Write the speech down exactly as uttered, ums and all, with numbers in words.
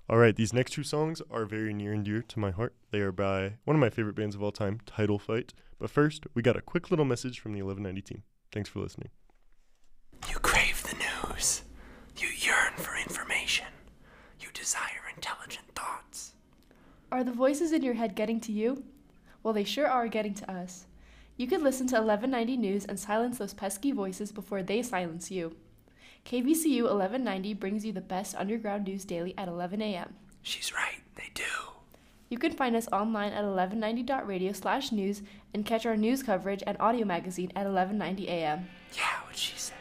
All right, these next two songs are very near and dear to my heart. They are by one of my favorite bands of all time, Title Fight. But first, we got a quick little message from the eleven ninety team. Thanks for listening. You crave the news. You yearn for information. You desire intelligent thoughts. Are the voices in your head getting to you? Well, they sure are getting to us. You could listen to eleven ninety News and silence those pesky voices before they silence you. K B C U eleven ninety brings you the best underground news daily at eleven a.m. She's right, they do. You can find us online at eleven ninety dot radio slash news and catch our news coverage and audio magazine at eleven ninety a.m. Yeah, what she said.